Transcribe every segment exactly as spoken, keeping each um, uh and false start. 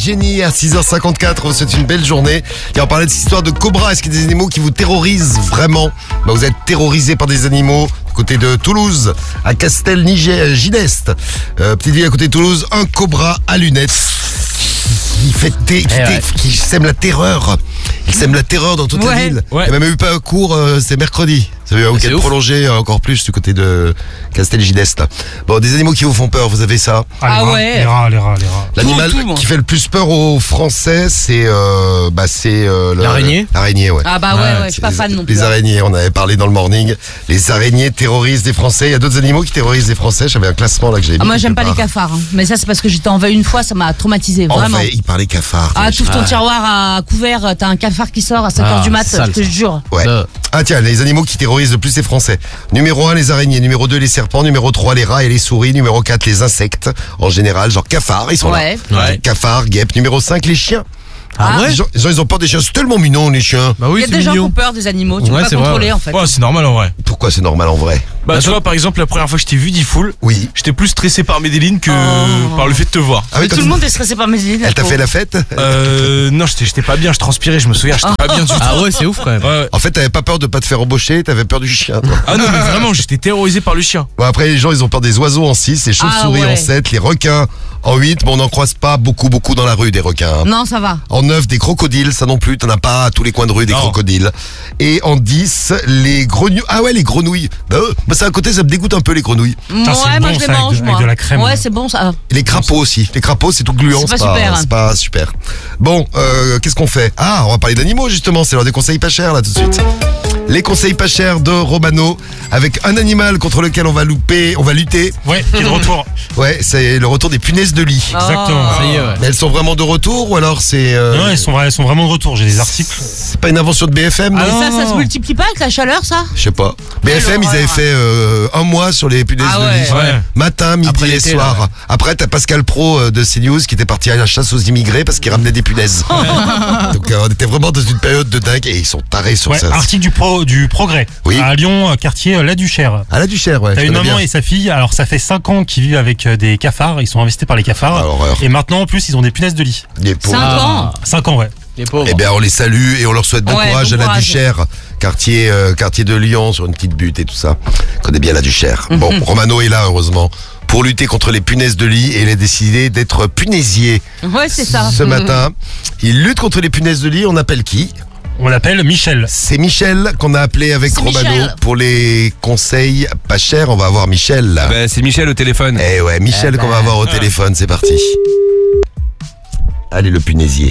Jenny à six heures cinquante-quatre. C'est une belle journée. Et on parlait de cette histoire de cobra. Est-ce qu'il y a des animaux qui vous terrorisent vraiment? Bah, vous êtes terrorisé par des animaux. Côté de Toulouse, à Castelnau-Gineste, euh, petite ville à côté de Toulouse, un cobra à lunettes qui fait té- qui, té- ouais. qui sème la terreur. Il sème la terreur dans toute ouais. la ville. Ouais. Il n'y a même eu pas un cours, euh, c'est mercredi. Ça veut dire prolonger euh, encore plus du côté de Castelnau-Gineste. Bon, des animaux qui vous font peur, vous avez ça? Ah, ah ouais. Les rats, les rats, les rats. L'animal tout, tout, qui fait le plus peur aux Français, c'est euh, bah c'est euh, le, l'araignée. L'araignée, ouais. Ah bah ouais, ouais, ouais je suis pas fan les, non plus. Les araignées, on avait parlé dans le morning. Les araignées terrorisent des Français. Il y a d'autres animaux qui terrorisent les Français. J'avais un classement là que j'ai mis. Ah, moi j'aime pas part. les cafards, hein. Mais ça c'est parce que j'étais en veille une fois, ça m'a traumatisé vraiment. En veille, il parlait cafards. Ah, tout ton ah. tiroir à couvert, t'as un cafard qui sort à cinq heures ah, du mat, sale, je te jure. Ouais. Euh. Ah tiens, les animaux qui terrorisent le plus les Français. Numéro un, les araignées. Numéro deux, les serpents. Numéro trois, les rats et les souris. Numéro quatre, les insectes. En général, genre cafards, ils sont ouais. là. Ouais. Cafards, guêpes. Numéro cinq, les chiens. Ah, ah ouais les, gens, les gens, ils ont peur des chiens. C'est tellement mignon, les chiens. Bah oui, il y a des mignon. gens qui ont peur des animaux. Tu ouais, peux pas contrôler vrai. en fait. Ouais, c'est normal en vrai. Pourquoi c'est normal en vrai? Bah, bah tu vois, par exemple, la première fois que je t'ai vu, Diffoul, oui. j'étais plus stressé par Medellin que oh. par le fait de te voir. Ah oui, tout le monde est stressé par Medellin. Elle t'a fait la fête? Euh, non, j'étais, j'étais pas bien, je transpirais, je me souviens, j'étais pas bien du tout. Ah ouais, c'est ouf quand même. Ouais. En fait, t'avais pas peur de pas te faire embaucher, t'avais peur du chien, toi. Ah non, mais vraiment, j'étais terrorisé par le chien. Bon, après, les gens, ils ont peur des oiseaux en six, les chauves-souris ah ouais. en sept, les requins en huit. Bon, on n'en croise pas beaucoup, beaucoup dans la rue, des requins. Hein. Non, ça va. En neuf, des crocodiles, ça non plus, t'en as pas à tous les coins de rue, des non. crocodiles. Et en dix, les grenouilles. Ah ouais, les grenouilles. Bah, euh, bah ça à côté, ça me dégoûte un peu, les grenouilles. Putain, ouais, moi bon, je les mange, avec, moi. Avec de la crème. Ouais, c'est bon ça. Et les crapauds aussi. Les crapauds, c'est tout gluant, c'est, c'est, pas, super, pas, hein. c'est pas super. Bon, euh, qu'est-ce qu'on fait? Ah, on va parler d'animaux justement, c'est l'heure des conseils pas chers là tout de suite. Les conseils pas chers de Romano avec un animal contre lequel on va louper, on va lutter. Ouais, qui est de retour. Ouais, c'est le retour des punaises de lit. Oh. Exactement, ça y est, ouais. Mais elles sont vraiment de retour ou alors c'est... Euh... Non, elles sont, elles sont vraiment de retour, j'ai des articles. C'est pas une invention de B F M, non? Ah non, ça, ça se multiplie pas avec la chaleur, ça? Je sais pas. B F M, ils avaient fait euh, un mois sur les punaises ah de ouais. lit. Ouais. Matin, midi Après et soir. Là. Après, t'as Pascal Pro de CNews qui était parti à la chasse aux immigrés parce qu'il ramenait des punaises. Donc euh, on était vraiment dans une période de dingue et ils sont tarés sur ouais, ça. Article du, pro, du Progrès. Oui. À Lyon, quartier La Duchère. À La Duchère, ouais. T'as une maman bien. Et sa fille. Alors ça fait cinq ans qu'ils vivent avec des cafards. Ils sont investis par les cafards. Alors, et maintenant en plus ils ont des punaises de lit. cinq ans. cinq ans, ouais. Les pauvres. Eh bien, on les salue et on leur souhaite bon ouais, courage bon à La courage. Duchère, quartier, euh, quartier de Lyon, sur une petite butte et tout ça. On connaît bien La Duchère. Bon, Romano est là, heureusement, pour lutter contre les punaises de lit et il a décidé d'être punaisier. Ouais, c'est ça. Ce matin, il lutte contre les punaises de lit. On appelle qui? On l'appelle Michel. C'est Michel qu'on a appelé avec c'est Romano Michel. Pour les conseils pas chers. On va avoir Michel là. Bah, c'est Michel au téléphone. Eh ouais, Michel eh qu'on va avoir au téléphone. C'est parti. Allez, le punaisier.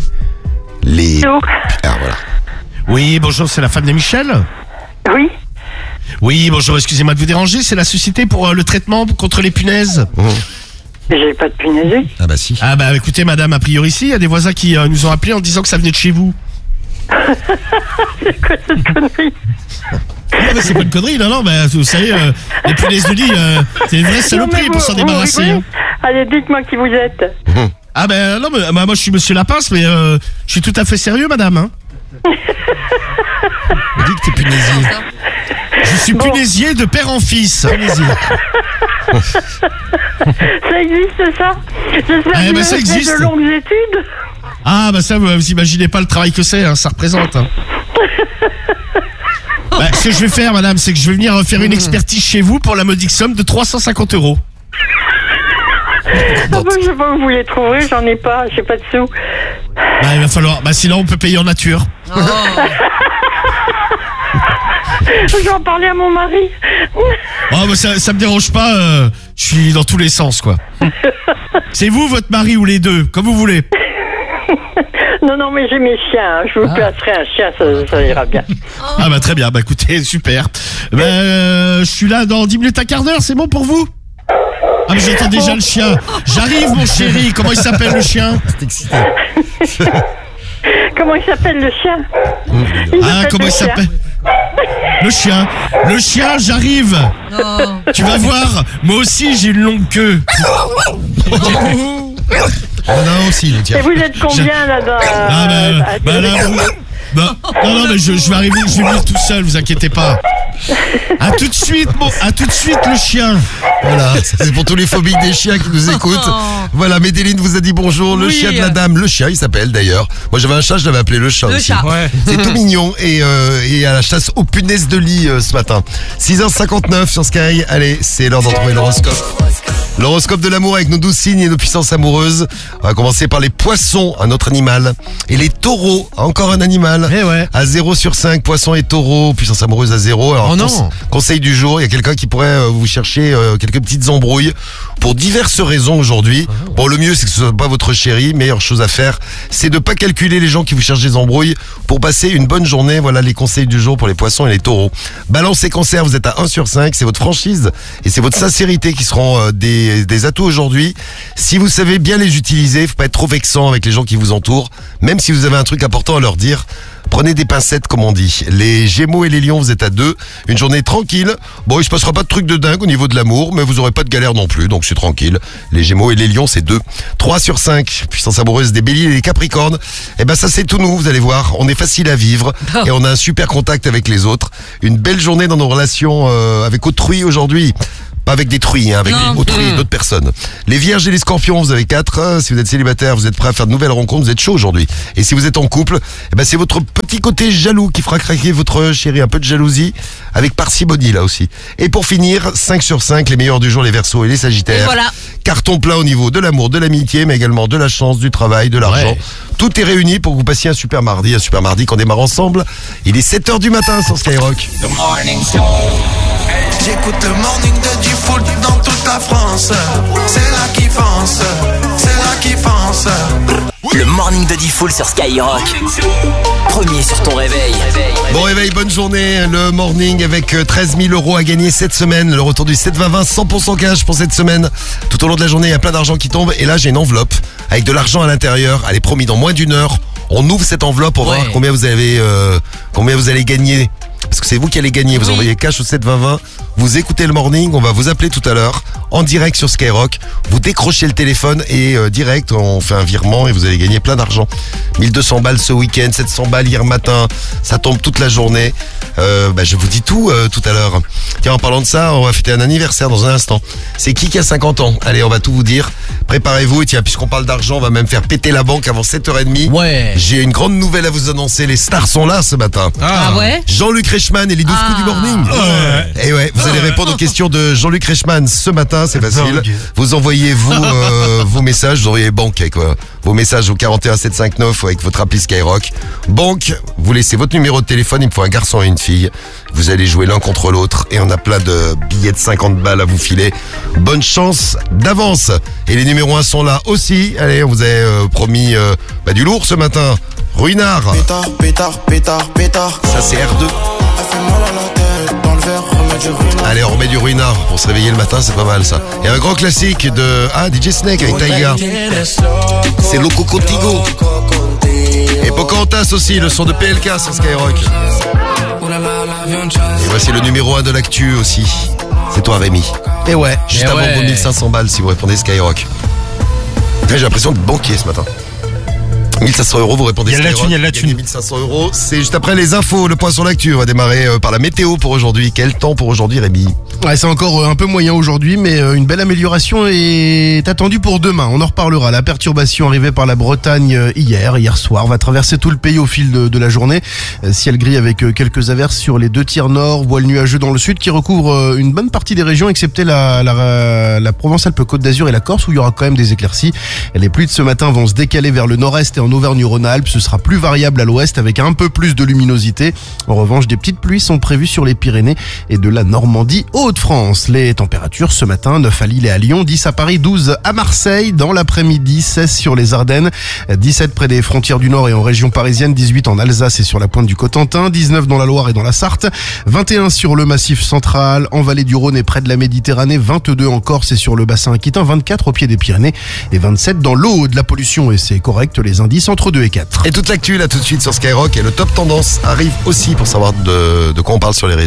Les... Ah, voilà. Oui, bonjour, c'est la femme de Michel? Oui. Oui, bonjour, excusez-moi de vous déranger, c'est la société pour euh, le traitement contre les punaises. Mmh. J'ai pas de punaise. Ah bah si. Ah bah écoutez madame, a priori si, il y a des voisins qui euh, nous ont appelés en disant que ça venait de chez vous. C'est quoi cette connerie? Non mais c'est pas une connerie, non, non, bah, vous savez, euh, les punaises de lit, euh, c'est une vraie saloperie pour s'en débarrasser. Hein. Allez, dites-moi qui vous êtes. Mmh. Ah ben non, mais, bah, moi je suis monsieur Lapince, mais euh, je suis tout à fait sérieux madame. Hein. On dit que t'es punaisier. Je suis bon. Punaisier de père en fils. Punaisier. Ça existe ça? J'espère ah, que bah, vous ça avez fait existe. de longues études. Ah bah ça, vous, vous imaginez pas le travail que c'est, hein, ça représente. Hein. Bah, ce que je vais faire madame, c'est que je vais venir faire une expertise chez vous pour la modique somme de trois cent cinquante euros. Ah bah, je sais pas où vous les trouverez, j'en ai pas, j'ai pas de sous. Bah il va falloir, bah sinon on peut payer en nature. Oh. Je vais en parler à mon mari. Oh bah ça, ça me dérange pas, euh, je suis dans tous les sens quoi. C'est vous votre mari ou les deux, comme vous voulez. Non, non, mais j'ai mes chiens, hein. Je vous ah. placerai un chien, ça, ça ira bien. Ah bah très bien, bah écoutez, super. Bah euh, je suis là dans dix minutes, un quart d'heure, c'est bon pour vous? Ah mais j'entends déjà le chien. J'arrive mon chéri, comment il s'appelle le chien? C'est excité. Comment il s'appelle le chien? Il ah comment il s'appelle? Le chien. Le chien, j'arrive. Oh. Tu vas voir, moi aussi j'ai une longue queue. On a aussi, tiens. Et vous êtes combien là-dedans? Ah bah, bah là, vous... bah, non, non, mais je, je vais arriver, je vais venir tout seul, vous inquiétez pas. À tout de suite, bon, à tout de suite le chien. Voilà, c'est pour tous les phobiques des chiens qui nous écoutent. Voilà, Médéline vous a dit bonjour. Le Oui. chien de la dame, le chien, il s'appelle d'ailleurs. Moi j'avais un chat, je l'avais appelé le chat Le aussi. chat. Ouais. C'est tout mignon et, euh, et à la chasse aux punaises de lit euh, ce matin. six heures cinquante-neuf sur Sky. Allez, c'est l'heure d'en trouver l'horoscope. L'horoscope de l'amour avec nos douze signes et nos puissances amoureuses. On va commencer par les poissons, un autre animal. Et les taureaux, encore un animal. Eh ouais. À zéro sur cinq, poissons et taureaux, puissance amoureuse à zéro. Alors, Oh non. conse- Conseil du jour, il y a quelqu'un qui pourrait euh, vous chercher euh, quelques petites embrouilles pour diverses raisons aujourd'hui. Bon, le mieux c'est que ce soit pas votre chéri. Meilleure chose à faire, c'est de pas calculer les gens qui vous cherchent des embrouilles pour passer une bonne journée. Voilà les conseils du jour pour les poissons et les taureaux. Balance et cancer, vous êtes à un sur cinq, c'est votre franchise et c'est votre sincérité qui seront euh, des, des atouts aujourd'hui. Si vous savez bien les utiliser, faut pas être trop vexant avec les gens qui vous entourent, même si vous avez un truc important à leur dire. Prenez des pincettes comme on dit. Les Gémeaux et les Lions, vous êtes à deux. Une journée tranquille. Bon, il se passera pas de trucs de dingue au niveau de l'amour, mais vous aurez pas de galère non plus, donc c'est tranquille. Les Gémeaux et les Lions, c'est deux. trois sur cinq, puissance amoureuse des Béliers et des Capricornes. Eh ben ça c'est tout nous, vous allez voir. On est facile à vivre et on a un super contact avec les autres. Une belle journée dans nos relations euh, avec autrui aujourd'hui. Pas avec des truies, hein, avec Non. autrui et d'autres personnes. Les Vierges et les Scorpions, vous avez quatre. Si vous êtes célibataire, vous êtes prêt à faire de nouvelles rencontres, vous êtes chaud aujourd'hui. Et si vous êtes en couple, eh ben c'est votre petit côté jaloux qui fera craquer votre chéri. Un peu de jalousie avec parcimonie là aussi. Et pour finir, cinq sur cinq, les meilleurs du jour, les Verseaux et les Sagittaires. Et voilà. Carton plein au niveau de l'amour, de l'amitié, mais également de la chance, du travail, de l'argent. Ouais. Tout est réuni pour que vous passiez un super mardi, un super mardi qu'on démarre ensemble. Il est sept heures du matin sur Skyrock. J'écoute le morning de du foot dans toute la France. C'est là qui fonce, c'est là qui fonce. Le morning de Diffoul sur Skyrock. Premier sur ton réveil. Bon réveil, bonne journée. Le morning avec treize mille euros à gagner cette semaine. Le retour du sept vingt vingt, cent pour cent cash pour cette semaine. Tout au long de la journée, il y a plein d'argent qui tombe. Et là, j'ai une enveloppe avec de l'argent à l'intérieur. Elle est promis dans moins d'une heure. On ouvre cette enveloppe pour Ouais. voir combien vous avez, euh, combien vous allez gagner. Parce que c'est vous qui allez gagner. Vous Oui. envoyez cash au sept vingt vingt. Vous écoutez le morning. On va vous appeler tout à l'heure en direct sur Skyrock. Vous décrochez le téléphone et euh, direct, on fait un virement et vous allez gagner plein d'argent. mille deux cents balles ce week-end, sept cents balles hier matin. Ça tombe toute la journée. Euh, bah, je vous dis tout euh, tout à l'heure. Tiens, en parlant de ça, on va fêter un anniversaire dans un instant. C'est qui qui a cinquante ans? Allez, on va tout vous dire. Préparez-vous. Et tiens, puisqu'on parle d'argent, on va même faire péter la banque avant sept heures trente. Ouais. J'ai une grande nouvelle à vous annoncer. Les stars sont là ce matin. Ah ouais. Jean-Luc Reichmann et les douze Ah. coups du morning. Et ouais, vous allez répondre aux questions de Jean-Luc Reichmann ce matin, c'est facile. Dingue. Vous envoyez vous euh, vos messages, vous envoyez banque avec euh, vos messages au quarante et un sept cent cinquante-neuf ou avec votre appli Skyrock. Banque, vous laissez votre numéro de téléphone, il me faut un garçon et une fille. Vous allez jouer l'un contre l'autre et on a plein de billets de cinquante balles à vous filer. Bonne chance d'avance. Et les numéros un sont là aussi. Allez, on vous a euh, promis euh, bah, du lourd ce matin. Ruinard, Pétard, pétard, pétard, pétard. ça c'est R deux. Elle fait mal à la tête, dans le verre, remets du ruinard. Allez, on remet du Ruinard pour se réveiller le matin, c'est pas mal ça. Et un grand classique de ah D J Snake avec Taiga. C'est Loco Contigo. Et Pocahontas aussi, le son de P L K sur Skyrock. Et voici le numéro un de l'actu aussi. C'est toi Rémi. Et ouais, juste Eh avant ouais. vos mille cinq cents balles si vous répondez Skyrock. J'ai l'impression de banquier ce matin. mille cinq cents euros, vous répondez Il y a de la Skyrock, thune, il y a de la gagnez thune. mille cinq cents euros. C'est juste après les infos, le point sur l'actu. On va démarrer euh, par la météo pour aujourd'hui. Quel temps pour aujourd'hui, Rémi? Ouais, c'est encore euh, un peu moyen aujourd'hui, mais euh, une belle amélioration est attendue pour demain. On en reparlera. La perturbation arrivée par la Bretagne euh, hier, hier soir, va traverser tout le pays au fil de, de la journée. Euh, ciel gris avec euh, quelques averses sur les deux tiers nord, voile nuageux dans le sud qui recouvre euh, une bonne partie des régions, excepté la, la, la Provence-Alpes-Côte d'Azur et la Corse où il y aura quand même des éclaircies. Et les pluies de ce matin vont se décaler vers le nord-est et en Auvergne-Rhône-Alpes. Ce sera plus variable à l'ouest avec un peu plus de luminosité. En revanche, des petites pluies sont prévues sur les Pyrénées et de la Normandie aux Hauts-de-France. Les températures ce matin, neuf à Lille et à Lyon, dix à Paris, douze à Marseille. Dans l'après-midi, seize sur les Ardennes, dix-sept près des frontières du Nord et en région parisienne, dix-huit en Alsace et sur la pointe du Cotentin, dix-neuf dans la Loire et dans la Sarthe, vingt et un sur le Massif central, en vallée du Rhône et près de la Méditerranée, vingt-deux en Corse et sur le bassin aquitain, vingt-quatre au pied des Pyrénées et vingt-sept dans l'eau de la pollution. Et c'est correct, les indices entre deux et quatre. Et toute l'actu là tout de suite sur Skyrock et le top tendance arrive aussi pour savoir de, de quoi on parle sur les réseaux.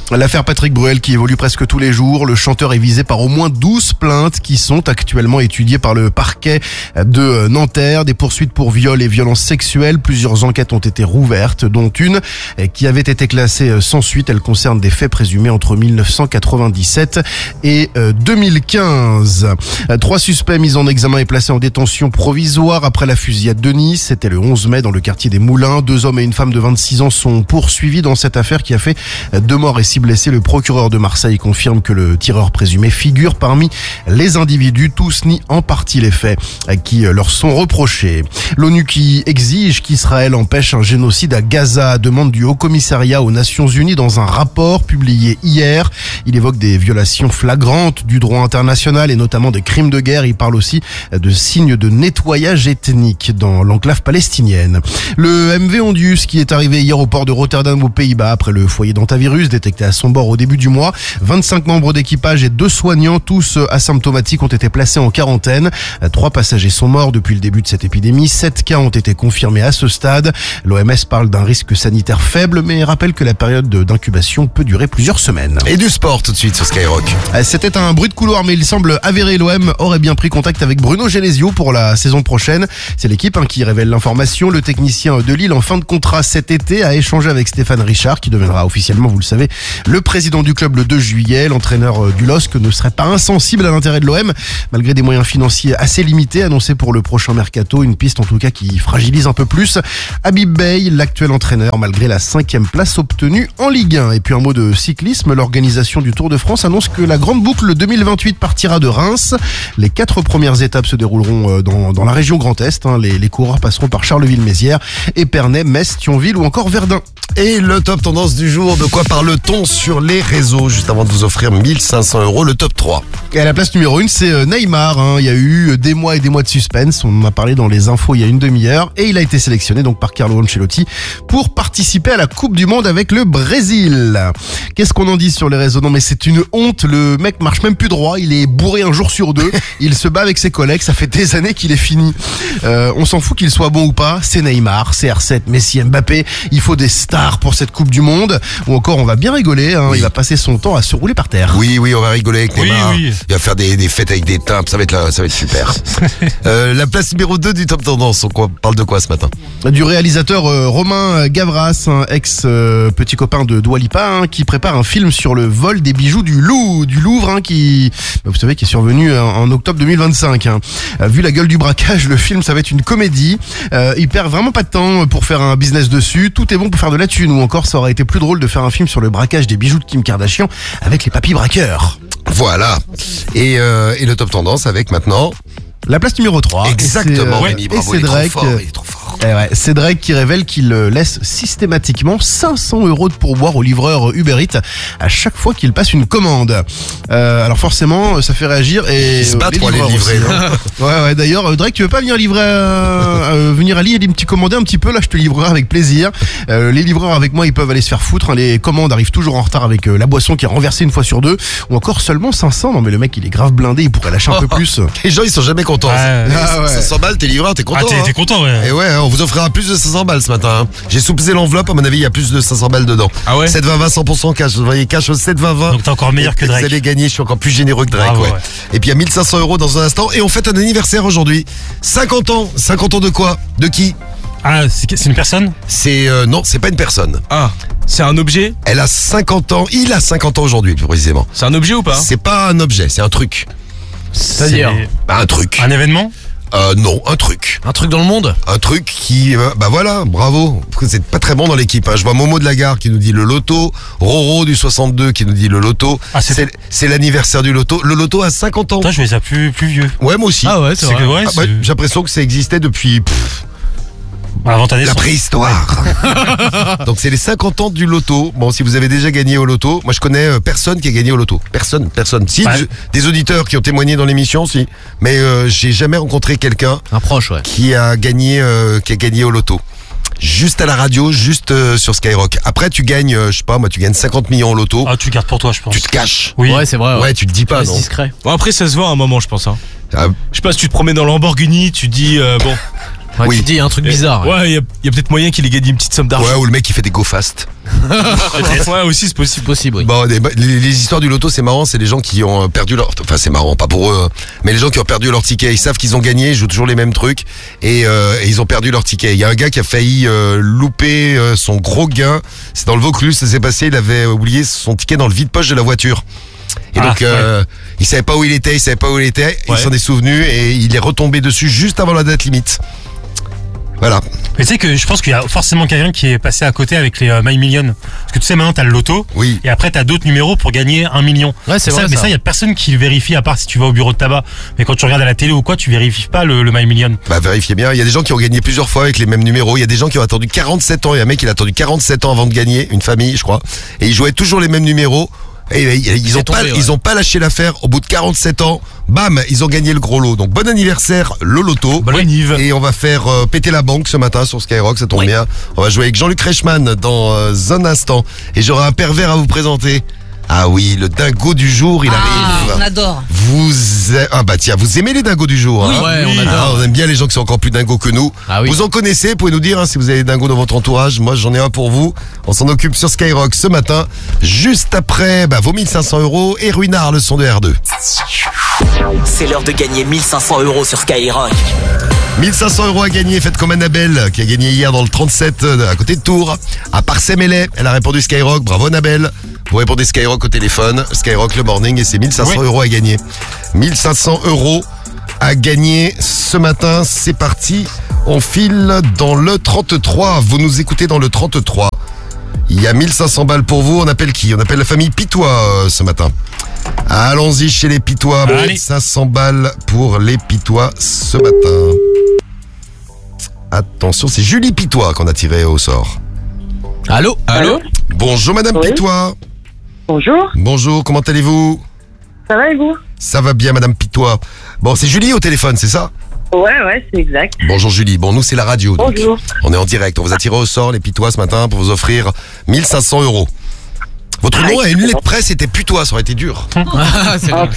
L'affaire Patrick Bruel qui évolue presque tous les jours. Le chanteur est visé par au moins douze plaintes qui sont actuellement étudiées par le parquet de Nanterre. Des poursuites pour viol et violences sexuelles. Plusieurs enquêtes ont été rouvertes, dont une qui avait été classée sans suite. Elle concerne des faits présumés entre mille neuf cent quatre-vingt-dix-sept et deux mille quinze. Trois suspects mis en examen et placés en détention provisoire après la fusillade de Nice. C'était le onze mai dans le quartier des Moulins. Deux hommes et une femme de vingt-six ans sont poursuivis dans cette affaire qui a fait deux morts et six blessés. Le procureur de Marseille confirme que le tireur présumé figure parmi les individus. Tous nient en partie les faits qui leur sont reprochés. L'ONU qui exige qu'Israël empêche un génocide à Gaza, demande du Haut-Commissariat aux Nations Unies dans un rapport publié hier. Il évoque des violations flagrantes du droit international et notamment des crimes de guerre. Il parle aussi de signes de nettoyage ethnique dans l'enclave palestinienne. Le M V Ondius qui est arrivé hier au port de Rotterdam aux Pays-Bas après le foyer d'hantavirus détecté à son bord au début du mois. vingt-cinq membres d'équipage et deux soignants, tous asymptomatiques, ont été placés en quarantaine. Trois passagers sont morts depuis le début de cette épidémie. Sept cas ont été confirmés à ce stade. L'O M S parle d'un risque sanitaire faible, mais rappelle que la période d'incubation peut durer plusieurs semaines. Et du sport tout de suite sur Skyrock. C'était un bruit de couloir, mais il semble avéré. L'O M aurait bien pris contact avec Bruno Genesio pour la saison prochaine. C'est l'équipe hein, qui révèle l'information. Le technicien de Lille en fin de contrat cet été a échangé avec Stéphane Richard, qui deviendra officiellement, vous le savez, le président du club le deux juillet. L'entraîneur du L O S C ne serait pas insensible à l'intérêt de l'O M, malgré des moyens financiers assez limités annoncés pour le prochain mercato. Une piste en tout cas qui fragilise un peu plus Habib Beye, l'actuel entraîneur, malgré la cinquième place obtenue en Ligue un. Et puis un mot de cyclisme, l'organisation du Tour de France annonce que la grande boucle deux mille vingt-huit partira de Reims. Les quatre premières étapes se dérouleront dans, dans la région Grand Est. Les, les coureurs passeront par Charleville-Mézières, Épernay, Metz, Thionville ou encore Verdun. Et le top tendance du jour, de quoi parle-t-on sur les réseaux juste avant de vous offrir mille cinq cents euros, le top trois. Et à la place numéro une, c'est Neymar. Hein. Il y a eu des mois et des mois de suspense. On en a parlé dans les infos il y a une demi-heure. Et il a été sélectionné donc par Carlo Ancelotti pour participer à la Coupe du Monde avec le Brésil. Qu'est-ce qu'on en dit sur les réseaux? Non mais c'est une honte. Le mec marche même plus droit. Il est bourré un jour sur deux. Il se bat avec ses collègues. Ça fait des années qu'il est fini. Euh, on s'en fout qu'il soit bon ou pas. C'est Neymar, C R sept, Messi, Mbappé. Il faut des stars pour cette Coupe du Monde. Ou encore, on va bien rigoler. Hein. Oui. Il va passer son temps à se rouler par terre. Oui, oui, on va rigoler avec Oui, Neymar. oui. Il va faire des, des fêtes avec des timbres. Ça va être, là, ça va être super. euh, la place numéro deux du top tendance. On parle de quoi ce matin? Du réalisateur euh, Romain Gavras, un ex euh, petit copain de Dua Lipa, hein, qui prépare un film sur le vol des bijoux du Louvre, du Louvre, hein, qui, bah, vous savez, qui est survenu en, en octobre deux mille vingt-cinq. Hein. Euh, vu la gueule du braquage, le film, ça va être une comédie. Euh, il perd vraiment pas de temps pour faire un business dessus. Tout est bon pour faire de la thune. Ou encore, ça aurait été plus drôle de faire un film sur le braquage des bijoux de Kim Kardashian avec les papis braqueurs. Voilà. Et, euh, et le top tendance avec maintenant. La place numéro trois. Exactement, et Rémi, et bravo, c'est il est trop Drake, fort, il est trop fort. Eh ouais, c'est Drake qui révèle qu'il laisse systématiquement cinq cents euros de pourboire au livreur Uber Eats à chaque fois qu'il passe une commande. Euh, alors forcément, ça fait réagir et Ils se battent les pour aller livreurs livrer, aussi. non Ouais, ouais. D'ailleurs, Drake, tu veux pas venir livrer, euh, euh, venir à Lille et me petit commander un petit peu? Là, je te livrerai avec plaisir. Euh, les livreurs avec moi, ils peuvent aller se faire foutre. Hein. Les commandes arrivent toujours en retard avec euh, la boisson qui est renversée une fois sur deux, ou encore seulement cinq cents. Non mais le mec, il est grave blindé, il pourrait lâcher un peu plus. Les gens, ils sont jamais contents. Ouais. Ah ouais. cinq cents balles, t'es livreur, t'es content. Ah, t'es hein. t'es content, ouais. Et ouais, hein, on vous offrira plus de cinq cents balles ce matin. Hein. J'ai soupesé l'enveloppe, à mon avis, il y a plus de cinq cents balles dedans. Ah ouais? sept vingt vingt, cent pour cent cash. Vous voyez, cash au sept vingt vingt. Donc t'es encore meilleur que Et Drake. Vous allez gagner, je suis encore plus généreux que Drake. Bravo, ouais. ouais. Et puis il y a mille cinq cents euros dans un instant. Et on fête un anniversaire aujourd'hui. cinquante ans. cinquante ans de quoi? De qui? Ah, c'est c'est une personne? C'est euh, non, c'est pas une personne. Ah, c'est un objet? Elle a cinquante ans. Il a cinquante ans aujourd'hui, plus précisément. C'est un objet ou pas? C'est pas un objet, c'est un truc. C'est-à-dire C'est Bah, un truc. un événement? Euh, non, un truc. un truc dans le monde? Un truc qui... euh, bah voilà, bravo. Parce que c'est pas très bon dans l'équipe. Hein. Je vois Momo de la Gare qui nous dit le loto. Roro du soixante-deux qui nous dit le loto. Ah, c'est- c'est c'est l'anniversaire du loto. Le loto a cinquante ans. Toi, je vais ça plus, plus vieux. Ouais, moi aussi. Ah ouais, c'est C'est que, vrai. ouais, Ah bah, c'est- j'ai l'impression que ça existait depuis pff, avant ta la naissance. préhistoire. Donc c'est les cinquante ans du loto. Bon, si vous avez déjà gagné au loto, moi je connais euh, personne qui a gagné au loto. Personne, personne. Si, Ouais. des- des auditeurs qui ont témoigné dans l'émission, si. Mais euh, j'ai jamais rencontré quelqu'un Un proche, ouais. qui a gagné, euh, qui a gagné au loto. Juste à la radio, juste euh, sur Skyrock. Après, tu gagnes, euh, je sais pas, moi, tu gagnes cinquante millions au loto. Ah, tu gardes pour toi, je pense. Tu te caches. Oui. Ouais, c'est vrai. Ouais, tu te dis pas, non. discret. Bon, après, ça se voit à un moment, je pense. Hein. Ah, Je sais pas si tu te promènes dans le Lamborghini, tu dis, euh, bon, Ouais, Oui. Tu dis, il y a un truc bizarre. Ouais, il y a, y a peut-être moyen qu'il ait gagné une petite somme d'argent. Ouais, ou le mec qui fait des go fast. Ouais, aussi, c'est possible. Possible, oui. Bon, les, les- les histoires du loto, c'est marrant, c'est les gens qui ont perdu leur... Enfin, c'est marrant, pas pour eux, hein, mais les gens qui ont perdu leur ticket, ils savent qu'ils ont gagné, ils jouent toujours les mêmes trucs, et, euh, et ils ont perdu leur ticket. Il y a un gars qui a failli euh, louper euh, son gros gain, c'est dans le Vaucluse, ça s'est passé, il avait oublié son ticket dans le vide-poche de la voiture. Et Ah, donc, euh, il savait pas où il était, il savait pas où il était, il Ouais. s'en est souvenu, et il est retombé dessus juste avant la date limite. Voilà. Mais tu sais que je pense qu'il y a forcément quelqu'un qui est passé à côté avec les euh, My Millions. Parce que tu sais, maintenant, t'as le loto. Oui. Et après, t'as d'autres numéros pour gagner un million. Ouais, c'est ça, vrai, Mais ça. ça, il y a personne qui le vérifie, à part si tu vas au bureau de tabac. Mais quand tu regardes à la télé ou quoi, tu vérifies pas le, le My Million. Bah vérifiez bien, il y a des gens qui ont gagné plusieurs fois avec les mêmes numéros, il y a des gens qui ont attendu quarante-sept ans, il y a un mec qui a attendu quarante-sept ans avant de gagner, une famille je crois, et ils jouaient toujours les mêmes numéros, et ils ont C'est tombé, pas ouais. ils ont pas lâché l'affaire, au bout de quarante-sept ans, bam, ils ont gagné le gros lot. Donc bon anniversaire le loto. Bonne anniv. Et on va faire euh, péter la banque ce matin sur Skyrock, ça tombe Oui. bien. On va jouer avec Jean-Luc Reichmann dans euh, un instant, et j'aurai un pervers à vous présenter. Ah oui, le dingo du jour, il Ah, arrive. on adore. Vous a- ah bah tiens, vous aimez les dingos du jour, hein? Ouais, on Ah, adore. on aime bien les gens qui sont encore plus dingos que nous. Ah oui. Vous en connaissez, vous pouvez nous dire hein, si vous avez des dingos dans votre entourage. Moi, j'en ai un pour vous. On s'en occupe sur Skyrock ce matin. Juste après bah, vos mille cinq cents euros et Ruinard, le son de R deux. C'est l'heure de gagner mille cinq cents euros sur Skyrock. mille cinq cents euros à gagner. Faites comme Annabelle qui a gagné hier dans le trente-sept euh, à côté de Tours. À Parcé-Melay, elle a répondu Skyrock. Bravo Annabelle. Vous répondez Skyrock au téléphone. Skyrock le morning et c'est mille cinq cents Ouais. euros à gagner. mille cinq cents euros à gagner ce matin. C'est parti. On file dans le trente-trois. Vous nous écoutez dans le trente-trois. Il y a mille cinq cents balles pour vous. On appelle qui? On appelle la famille Pitois euh, ce matin. Allons-y chez les Pitois. Allez. mille cinq cents balles pour les Pitois ce matin. Attention, c'est Julie Pitois qu'on a tiré au sort. Allô? Allô? Bonjour Madame Oui. Pitois. Bonjour, Bonjour, comment allez-vous? ça va et vous? Ça va bien Madame Pitois. Bon, c'est Julie au téléphone, c'est ça? Ouais, ouais, c'est exact. Bonjour Julie. Bon, nous c'est la radio. donc Bonjour. on est en direct. On vous a tiré au sort les Pitois ce matin pour vous offrir mille cinq cents euros. Votre nom à une lettre près, c'était Putois, ça aurait été dur. Ah, c'est Ah,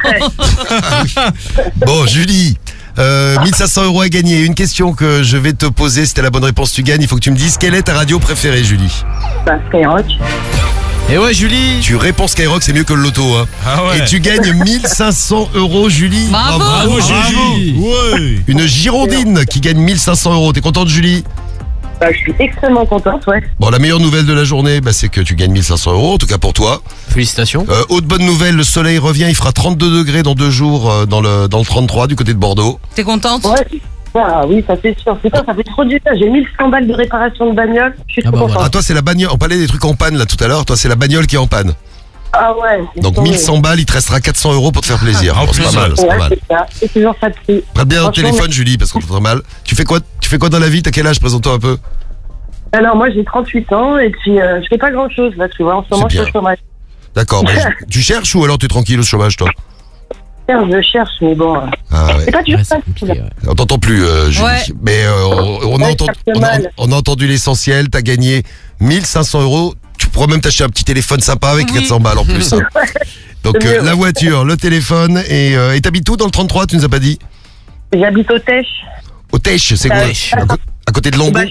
Bon, Julie, euh, mille cinq cents euros à gagner. Une question que je vais te poser, si t'as la bonne réponse, tu gagnes. Il faut que tu me dises quelle est ta radio préférée, Julie. bah, Skyrock. Et ouais, Julie. Tu réponds Skyrock, c'est mieux que le loto. Hein. Ah ouais. Et tu gagnes mille cinq cents euros, Julie. Bravo. Bravo, Bravo. Julie. Ouais. Une Girondine qui gagne mille cinq cents euros. T'es contente, Julie? Bah, je suis extrêmement contente, ouais. Bon, la meilleure nouvelle de la journée, bah, c'est que tu gagnes mille cinq cents euros, en tout cas pour toi. Félicitations. Euh, autre bonne nouvelle, le soleil revient, il fera trente-deux degrés dans deux jours euh, dans le dans le trente-trois du côté de Bordeaux. T'es contente? Ouais. Ah oui, ça fait sûr. Putain, ça fait trop du bien. J'ai mille cent balles de réparation de bagnole. Je suis Ah trop bah contente. voilà. Ah, toi, c'est la bagnole. On parlait des trucs en panne là tout à l'heure. Toi, c'est la bagnole qui est en panne. Ah ouais. c'est Donc trop mille bien. cent balles, il te restera quatre cents euros pour te faire plaisir. Ah, en Bon, c'est plus, pas mal, c'est pas Ouais, mal. c'est ça. C'est toujours ça de prix. Prête bien au Franchement, téléphone, Julie, parce qu'on t'entend mal. Tu fais quoi Tu fais quoi dans la vie? T'as quel âge? Présente-toi un peu. Alors, moi, j'ai trente-huit ans et puis euh, je fais pas grand-chose, là, tu vois. En ce moment, je C'est suis au bien. chômage. D'accord. bah, je- tu cherches ou alors tu es tranquille au chômage, toi? Je cherche, mais bon. euh, Ah ouais. C'est pas dur, Ouais, ça. c'est compliqué, ouais. On t'entend plus, euh, Julie. Ouais. Mais euh, on, on a Ouais, entendu, ça fait on, a, mal. on a entendu l'essentiel. T'as gagné mille cinq cents euros. Tu pourrais même t'acheter un petit téléphone sympa avec Oui. quatre cents balles en plus. hein. Donc C'est euh, mieux, la ouais. voiture, le téléphone et euh, et t'habites où dans le trente-trois? Tu nous as pas dit? J'habite au Tèche. Au Tèche, c'est quoi? Tèche. À, co- à côté de Au Longo? bassin-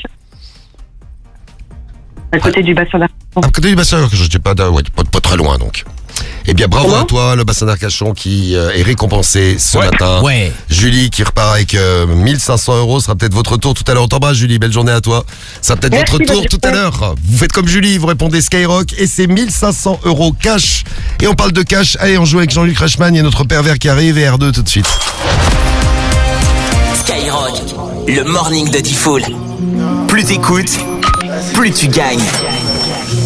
À côté du bassin d'Arcachon. À côté du bassin d'Arcachon, je sais pas, ouais, pas, pas très loin donc. Eh bien, bravo Comment à toi, le bassin d'Arcachon qui euh, est récompensé ce Ouais. matin. Ouais. Julie qui repart avec euh, mille cinq cents euros, sera peut-être votre tour tout à l'heure. On t'embrasse, Julie, belle journée à toi. Ça sera peut-être Merci, votre tour bonne tout à journée. l'heure. Vous faites comme Julie, vous répondez Skyrock et c'est mille cinq cents euros cash. Et on parle de cash. Allez, on joue avec Jean-Luc Reichmann, il y a notre pervers qui arrive et R deux tout de suite. Skyrock, le morning de Diffoul. Plus t'écoutes, plus tu gagnes.